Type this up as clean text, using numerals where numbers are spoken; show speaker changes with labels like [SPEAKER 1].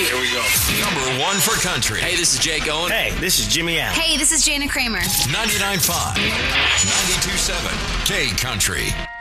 [SPEAKER 1] Here we go.
[SPEAKER 2] Number one for country.
[SPEAKER 1] Hey, this is Jake Owen.
[SPEAKER 3] Hey, this is Jimmy Allen.
[SPEAKER 4] Hey, this is Jana Kramer.
[SPEAKER 2] 99.5, 92.7, K Country.